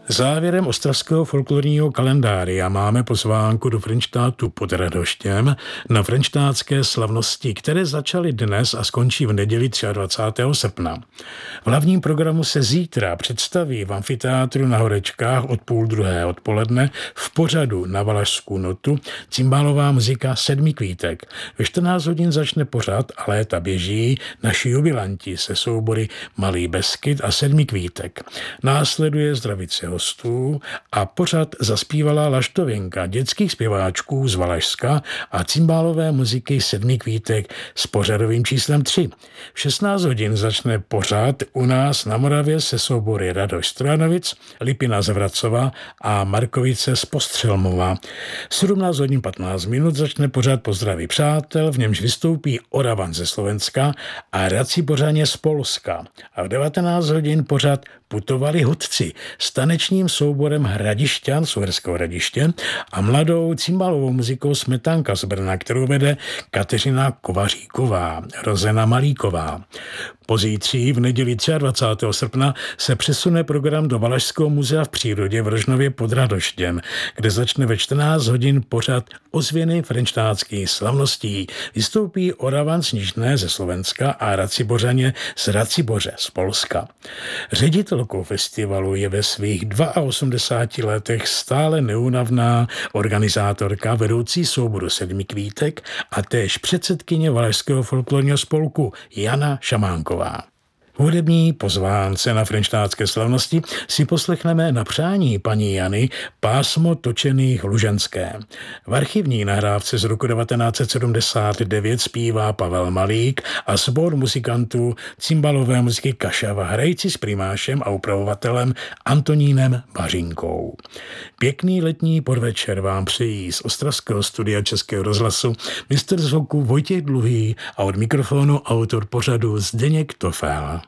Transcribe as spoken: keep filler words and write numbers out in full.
Závěrem ostravského folklorního kalendária máme pozvánku do Frenštátu pod Radoštěm na frenštátské slavnosti, které začaly dnes a skončí v neděli dvacátého třetího srpna. V hlavním programu se zítra představí v amfiteátru na Horečkách od půl druhé odpoledne v pořadu Na Valašskou notu cimbálová muzika Sedmi kvítek. Ve čtrnáct hodin začne pořad A léta běží naši jubilanti se soubory Malý Beskyd a Sedmi kvítek. Následuje zdravice hostů a pořad zaspívala laštovinka dětských zpěváčků z Valašska a cimbálové muziky Sedmi kvítek s pořadovým číslem tři. V šestnáct hodin začne pořad u nás na Moravě se soubory Radoš Stranovic, Lipina z Vracova a Markovice z Postřelmova. V sedmnáct hodin patnáct minut začne pořad Pozdraví přátel, v němž vystoupí Oravan ze Slovenska a Racibořaně z Polska. A v devatenáct hodin pořad Putovali hudci s tanečním souborem Hradišťan z Uherského Hradiště a mladou cimbálovou muzikou Smetanka z Brna, kterou vede Kateřina Kovaříková, Rozena Malíková. Pozítří v neděli dvacátého třetího srpna se přesune program do Valašského muzea v přírodě v Rožnově pod Radoštěm, kde začne ve čtrnáct hodin pořad Ozvěny frenštátských slavností. Vystoupí Oravan Snižné ze Slovenska a Racibořaně z Raciboře z Polska. Ředitelkou festivalu je ve svých osmdesáti dvou letech stále neúnavná organizátorka vedoucí souboru Sedmi kvítek a též předsedkyně Valašského folklorního spolku Jana Šamánková. Hudební pozvánce na frenštátské slavnosti si poslechneme na přání paní Jany Pásmo točených Luženské. V archivní nahrávce z roku devatenáct set sedmdesát devět zpívá Pavel Malík a sbor muzikantů cimbalové muziky Kašava, hrající s primášem a upravovatelem Antonínem Bařinkou. Pěkný letní podvečer vám přejí z ostravského studia Českého rozhlasu mistr zvuku Vojtěch Dluhý a od mikrofonu autor pořadu Zdeněk Tofel.